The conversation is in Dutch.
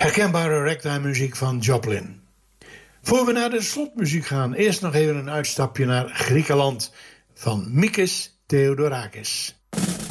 Herkenbare ragtime muziek van Joplin. Voor we naar de slotmuziek gaan, eerst nog even een uitstapje naar Griekenland van Mikis Theodorakis.